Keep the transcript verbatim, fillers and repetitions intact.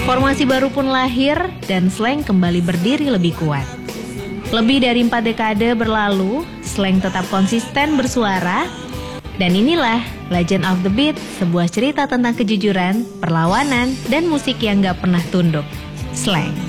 Formasi baru pun lahir dan slang kembali berdiri lebih kuat. Lebih dari empat dekade berlalu, slang tetap konsisten bersuara. Dan inilah Legend of the Beat, sebuah cerita tentang kejujuran, perlawanan, dan musik yang gak pernah tunduk. Slang.